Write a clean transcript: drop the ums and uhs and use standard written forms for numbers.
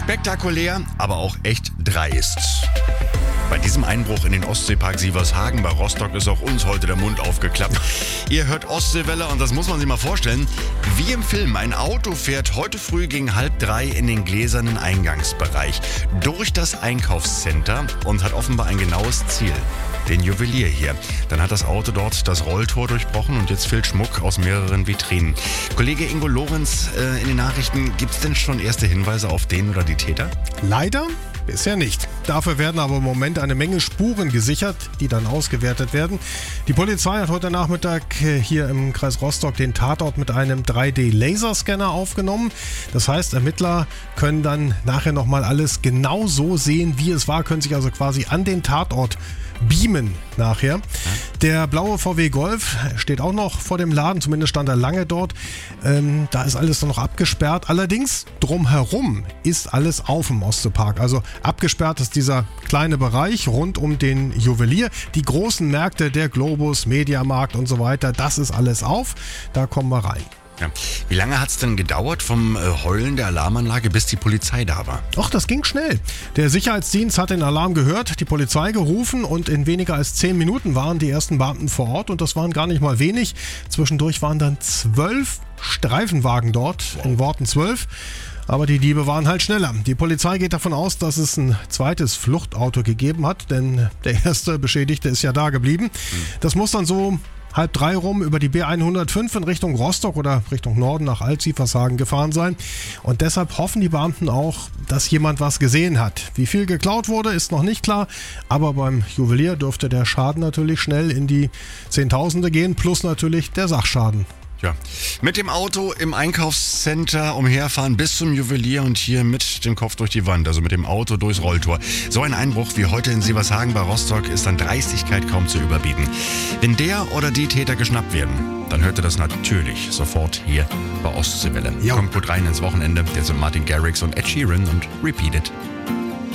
Spektakulär, aber auch echt dreist. Bei diesem Einbruch in den Ostseepark Sievershagen bei Rostock ist auch uns heute der Mund aufgeklappt. Ihr hört Ostseewelle und das muss man sich mal vorstellen. Wie im Film, ein Auto fährt heute früh gegen 2:30 in den gläsernen Eingangsbereich durch das Einkaufscenter und hat offenbar ein genaues Ziel. Den Juwelier hier. Dann hat das Auto dort das Rolltor durchbrochen und jetzt fehlt Schmuck aus mehreren Vitrinen. Kollege Ingo Lorenz in den Nachrichten, gibt es denn schon erste Hinweise auf den oder die Täter? Leider bisher nicht. Dafür werden aber im Moment eine Menge Spuren gesichert, die dann ausgewertet werden. Die Polizei hat heute Nachmittag hier im Kreis Rostock den Tatort mit einem 3D-Laserscanner aufgenommen. Das heißt, Ermittler können dann nachher nochmal alles genau so sehen, wie es war, können sich also quasi an den Tatort beamen nachher. Der blaue VW Golf steht auch noch vor dem Laden, zumindest stand er lange dort. Da ist alles noch abgesperrt. Allerdings drumherum ist alles auf im Ostseepark. Also abgesperrt ist dieser kleine Bereich rund um den Juwelier. Die großen Märkte, der Globus, Mediamarkt und so weiter, das ist alles auf. Da kommen wir rein. Ja. Wie lange hat es denn gedauert vom Heulen der Alarmanlage, bis die Polizei da war? Ach, das ging schnell. Der Sicherheitsdienst hat den Alarm gehört, die Polizei gerufen und in weniger als 10 Minuten waren die ersten Beamten vor Ort und das waren gar nicht mal wenig. Zwischendurch waren dann 12 Streifenwagen dort, in Worten 12. Aber die Diebe waren halt schneller. Die Polizei geht davon aus, dass es ein zweites Fluchtauto gegeben hat, denn der erste Beschädigte ist ja da geblieben. Das muss dann so 2:30 rum über die B105 in Richtung Rostock oder Richtung Norden nach Alt-Sievershagen gefahren sein. Und deshalb hoffen die Beamten auch, dass jemand was gesehen hat. Wie viel geklaut wurde, ist noch nicht klar. Aber beim Juwelier dürfte der Schaden natürlich schnell in die Zehntausende gehen, plus natürlich der Sachschaden. Ja, mit dem Auto im Einkaufscenter umherfahren bis zum Juwelier und hier mit dem Kopf durch die Wand, also mit dem Auto durchs Rolltor. So ein Einbruch wie heute in Sievershagen bei Rostock ist an Dreistigkeit kaum zu überbieten. Wenn der oder die Täter geschnappt werden, dann hört ihr das natürlich sofort hier bei Ostseewelle. Kommt gut rein ins Wochenende. Jetzt sind Martin Garrix und Ed Sheeran und Repeat It.